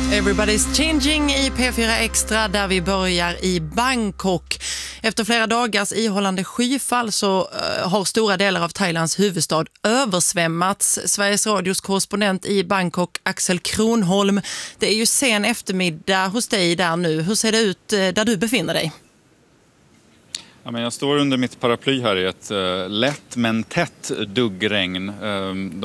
Everybody's changing i P4 Extra där vi börjar i Bangkok. Efter flera dagars ihållande skyfall så har stora delar av Thailands huvudstad översvämmats. Sveriges Radios korrespondent i Bangkok, Axel Kronholm. Det är ju sen eftermiddag hos dig där nu. Hur ser det ut där du befinner dig? Ja, men jag står under mitt paraply här i ett lätt men tätt duggregn.